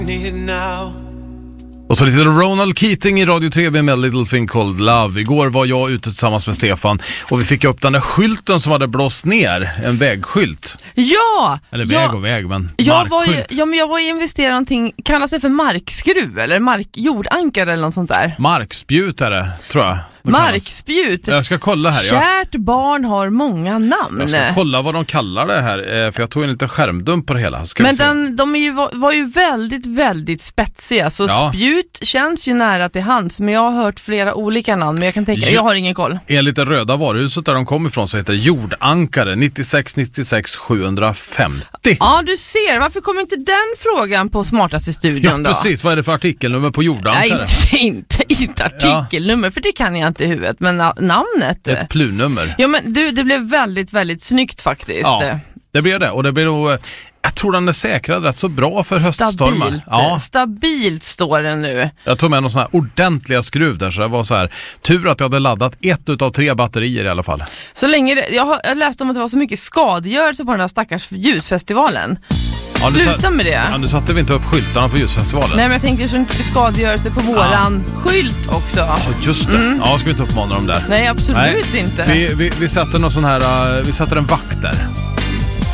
Och så lite Ronald Keating i Radio 3 med Little Thing Called Love. Igår var jag ute tillsammans med Stefan och vi fick upp den där skylten som hade blåst ner. En vägskylt. Ja! Eller väg och väg, men jag var ju investerad i någonting, kallas det för markskruv eller jordankare eller något sånt där. Markspjutare, tror jag. Markspjut. Jag ska kolla här. Kärt barn har många namn. Jag ska kolla vad de kallar det här, för jag tog en liten skärmdump på det hela. Men de var ju väldigt, väldigt spetsiga. Så spjut känns ju nära till hands. Men jag har hört flera olika namn. Men jag kan tänka, jag har ingen koll. Enligt det röda varuhuset där de kom ifrån så heter jordankare 96 750. Ja, du ser. Varför kommer inte den frågan på smartaste studion då? Ja, precis. Vad är det för artikelnummer på jordankare? Nej, inte artikelnummer, för det kan jag inte i huvudet. Men namnet. Ett plunummer. Ja, men det blev väldigt, väldigt snyggt faktiskt. Ja, det blir det. Och det blir nog... Jag tror den är säkrad rätt så bra för höststormar. Stabilt står den nu. Jag tog med någon sån här ordentliga skruv där, så det var så här, tur att jag hade laddat 1 utav 3 batterier i alla fall. Så länge jag har läst om att det var så mycket skadegörelse på den där stackars ljusfestivalen. Sluta med det. Ja, nu satte vi inte upp skyltarna på ljusfestivalen. Nej, men jag tänkte så inte bli skadegörelse på våran skylt också. Ja, just det. Ja, ska vi inte uppmana dem där? Nej, absolut inte. Vi sätter någon sån här, vi sätter en vakt där.